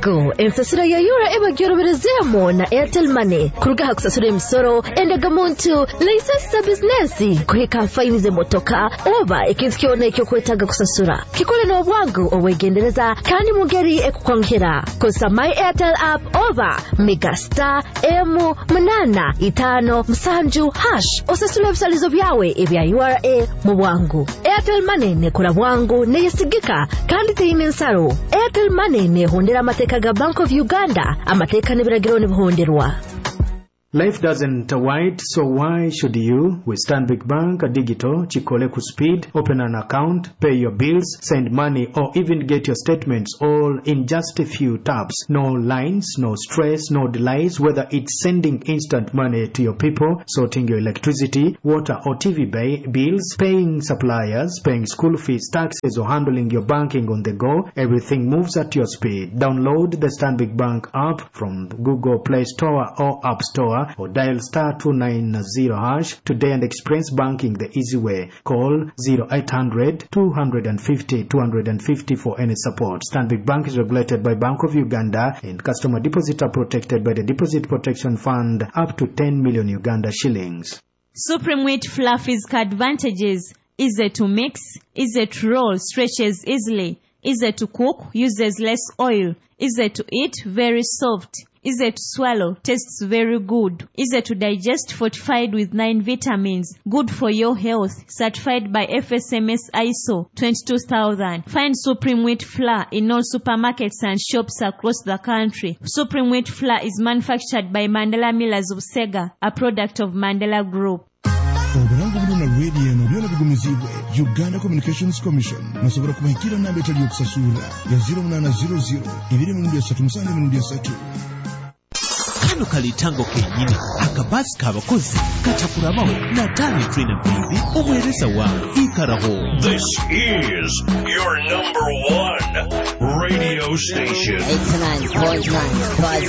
bwangu ensasiro ya yura eba gyoroberezemo na Airtel Money kuruga hakusasura emisoro endaga muntu license business kuhika faini motoka oba ikintu kyona ekyo kwetaga kusasura kikole no bwangu owegendereza kandi mugeri ekukwongera kosa my Airtel app oba megastar M855 osasura ebisalizo byawe ebya URA mu bwangu. Airtel Money ne kula bwangu ne yesigika kandi teyine nsaro. Airtel Money ne hondera amateka ga Bank of Uganda amateka ne biragiro ne buhonderwa. Life doesn't wait, so why should you? With Stanbic Bank Digital, Chikole ku speed, open an account, pay your bills, send money, or even get your statements all in just a few taps. No lines, no stress, no delays, whether it's sending instant money to your people, sorting your electricity, water or TV bills, paying suppliers, paying school fees, taxes, or handling your banking on the go, everything moves at your speed. Download the Stanbic Bank app from Google Play Store or App Store, or dial *290# today and experience banking the easy way. Call 0800-250-250 for any support. Stanbic Bank is regulated by Bank of Uganda, and customer deposits are protected by the Deposit Protection Fund up to 10 million Uganda shillings. Supreme Wheat Flour Physical advantages: easy to mix, easy to roll, stretches easily, easy to cook, uses less oil, easy to eat, very soft, easy to swallow, tastes very good, easy to digest, fortified with 9 vitamins, good for your health, certified by FSMS ISO 22000. Find Supreme Wheat Flour in all supermarkets and shops across the country. Supreme Wheat Flour is manufactured by Mandela Millers of Sega, a product of Mandela Group. Obulangu buluna radio no byona bigumizibwe Uganda Communications Commission nasobora kubahikira nambe tali yokusasura ya 0800 23 kano kalitango kenyini akabasi kabakozi kachakurabaho na tani trainer mbizi omwereza wawe ikaraho. This is your number one radio station. 89.9